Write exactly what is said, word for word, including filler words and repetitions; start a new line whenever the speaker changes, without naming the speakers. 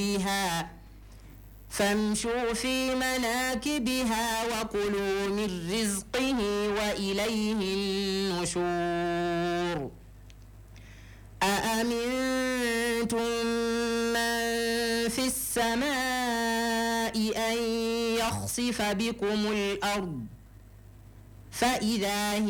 فيها فامشوا في مناكبها وكلوا من رزقه وإليه النشور أأمنتم من في السماء أن يخسف بكم الأرض فإذا